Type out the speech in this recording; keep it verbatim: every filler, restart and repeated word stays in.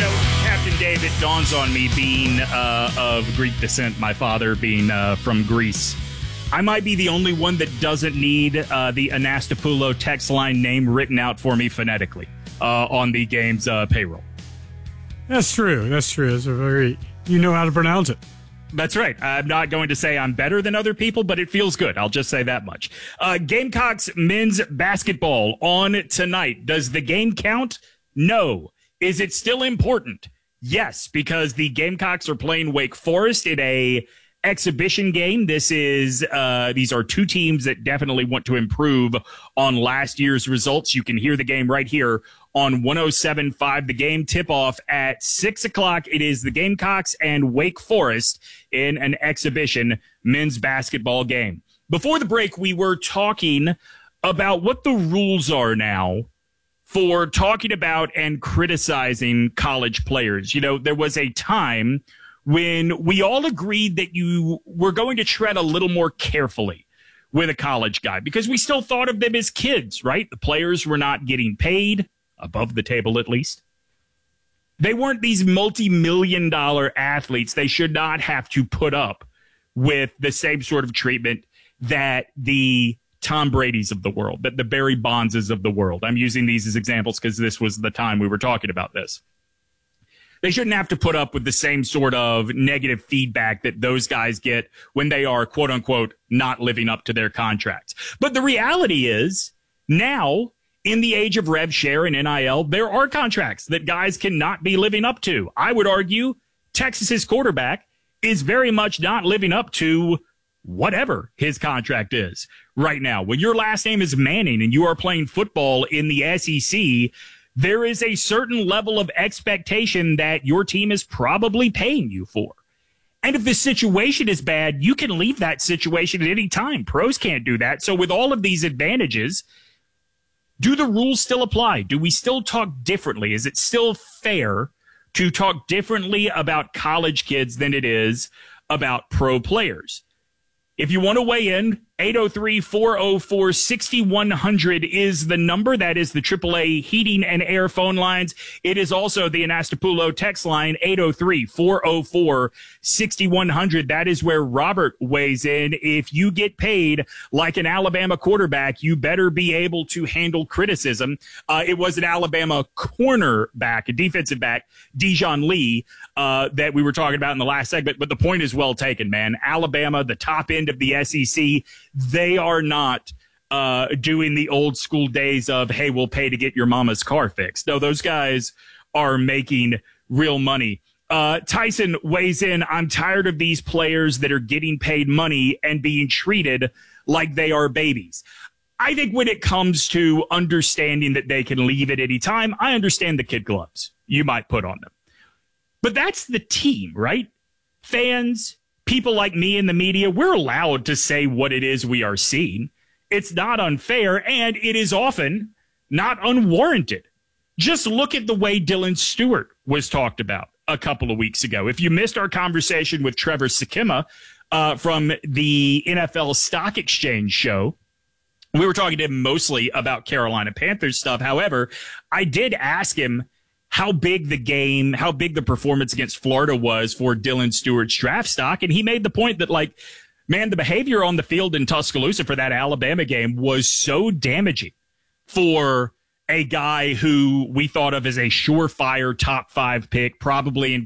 know, Captain Dave, it dawns on me, being uh, of Greek descent, my father being uh, from Greece, I might be the only one that doesn't need uh, the Anastapoulo text line name written out for me phonetically uh, on the game's uh, payroll. That's true. That's true. It's a very, you know how to pronounce it. That's right. I'm not going to say I'm better than other people, but it feels good. I'll just say that much. Uh, Gamecocks men's basketball on tonight. Does the game count? No. Is it still important? Yes, because the Gamecocks are playing Wake Forest in a exhibition game. This is uh, these are two teams that definitely want to improve on last year's results. You can hear the game right here on one oh seven point five. The game tip-off at six o'clock. It is the Gamecocks and Wake Forest in an exhibition men's basketball game. Before the break, we were talking about what the rules are now for talking about and criticizing college players. You know, there was a time when we all agreed that you were going to tread a little more carefully with a college guy because we still thought of them as kids, right? The players were not getting paid, above the table at least. They weren't these multi-million dollar athletes. They should not have to put up with the same sort of treatment that the Tom Brady's of the world, that the Barry Bondses of the world. I'm using these as examples because this was the time we were talking about this. They shouldn't have to put up with the same sort of negative feedback that those guys get when they are, quote unquote, not living up to their contracts. But the reality is now, in the age of rev share and N I L, there are contracts that guys cannot be living up to. I would argue Texas's quarterback is very much not living up to whatever his contract is right now. When your last name is Manning and you are playing football in the S E C, there is a certain level of expectation that your team is probably paying you for. And if the situation is bad, you can leave that situation at any time. Pros can't do that. So with all of these advantages, do the rules still apply? Do we still talk differently? Is it still fair to talk differently about college kids than it is about pro players? If you want to weigh in, eight oh three, four oh four, six one hundred is the number. That is the triple A heating and air phone lines. It is also the Anastapoulo text line, eight oh three, four oh four, six one hundred. That is where Robert weighs in. If you get paid like an Alabama quarterback, you better be able to handle criticism. Uh, it was an Alabama cornerback, a defensive back, Dijon Lee, uh, that we were talking about in the last segment. But the point is well taken, man. Alabama, the top end of the S E C, they are not uh, doing the old school days of, hey, we'll pay to get your mama's car fixed. No, those guys are making real money. Uh, Tyson weighs in, I'm tired of these players that are getting paid money and being treated like they are babies. I think when it comes to understanding that they can leave at any time, I understand the kid gloves you might put on them. But that's the team, right? Fans, people like me in the media, we're allowed to say what it is we are seeing. It's not unfair, and it is often not unwarranted. Just look at the way Dylan Stewart was talked about a couple of weeks ago. If you missed our conversation with Trevor Sakima uh, from the N F L Stock Exchange show, we were talking to him mostly about Carolina Panthers stuff. However, I did ask him how big the game, how big the performance against Florida was for Dylan Stewart's draft stock. And he made the point that, like, man, the behavior on the field in Tuscaloosa for that Alabama game was so damaging for a guy who we thought of as a surefire top five pick, probably in